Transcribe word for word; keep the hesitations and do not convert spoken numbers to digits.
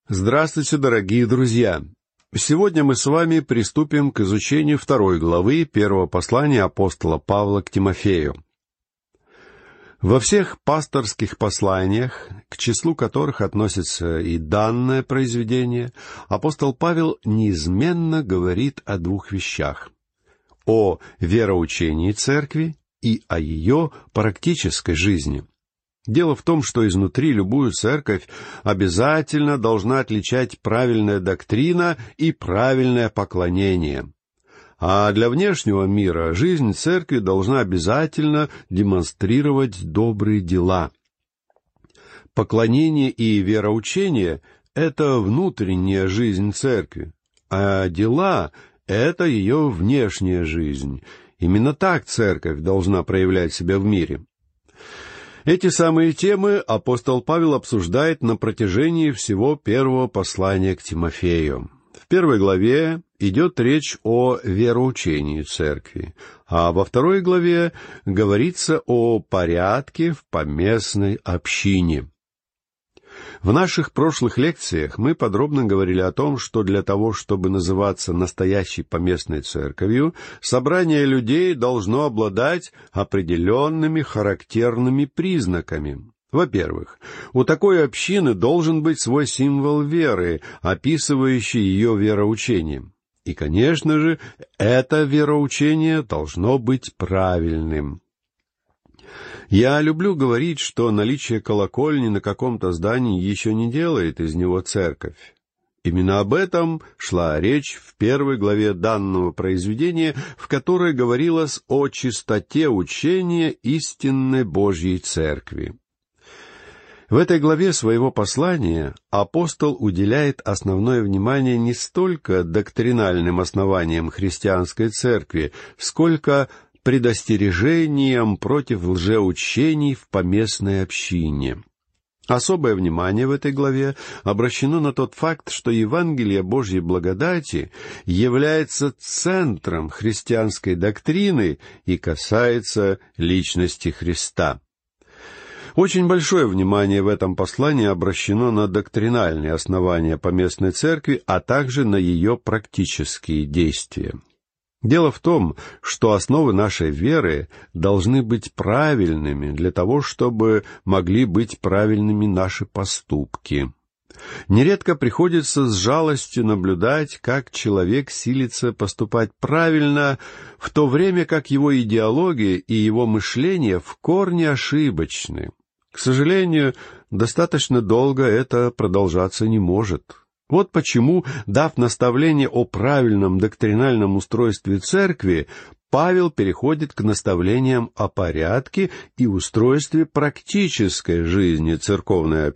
Здравствуйте, дорогие друзья! Сегодня мы с вами приступим к изучению второй главы первого послания апостола Павла к Тимофею. Во всех пасторских посланиях, к числу которых относится и данное произведение, апостол Павел неизменно говорит о двух вещах: о вероучении церкви и о ее практической жизни. Дело в том, что изнутри любую церковь обязательно должна отличать правильная доктрина и правильное поклонение. А для внешнего мира жизнь церкви должна обязательно демонстрировать добрые дела. Поклонение и вероучение — это внутренняя жизнь церкви, а дела — это ее внешняя жизнь. Именно так церковь должна проявлять себя в мире. Эти самые темы апостол Павел обсуждает на протяжении всего первого послания к Тимофею. В первой главе идет речь о вероучении церкви, а во второй главе говорится о порядке в поместной общине. В наших прошлых лекциях мы подробно говорили о том, что для того, чтобы называться настоящей поместной церковью, собрание людей должно обладать определенными характерными признаками. Во-первых, у такой общины должен быть свой символ веры, описывающий ее вероучение. И, конечно же, это вероучение должно быть правильным. Я люблю говорить, что наличие колокольни на каком-то здании еще не делает из него церковь. Именно об этом шла речь в первой главе данного произведения, в которой говорилось о чистоте учения истинной Божьей Церкви. В этой главе своего послания апостол уделяет основное внимание не столько доктринальным основаниям христианской церкви, сколько предостережением против лжеучений в поместной общине. Особое внимание в этой главе обращено на тот факт, что Евангелие Божьей благодати является центром христианской доктрины и касается личности Христа. Очень большое внимание в этом послании обращено на доктринальные основания поместной церкви, а также на ее практические действия. Дело в том, что основы нашей веры должны быть правильными для того, чтобы могли быть правильными наши поступки. Нередко приходится с жалостью наблюдать, как человек силится поступать правильно, в то время как его идеология и его мышление в корне ошибочны. К сожалению, достаточно долго это продолжаться не может. Вот почему, дав наставление о правильном доктринальном устройстве церкви, Павел переходит к наставлениям о порядке и устройстве практической жизни церковной